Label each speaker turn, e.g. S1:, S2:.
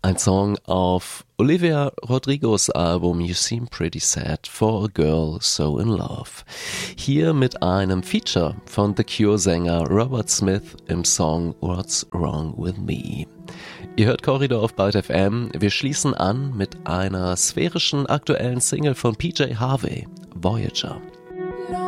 S1: Ein Song auf Olivia Rodrigos Album You Seem Pretty Sad for a Girl So in Love. Hier mit einem Feature von The Cure-Sänger Robert Smith im Song What's Wrong With Me. Ihr hört Corridor auf Byte FM. Wir schließen an mit einer sphärischen aktuellen Single von PJ Harvey, Voyager.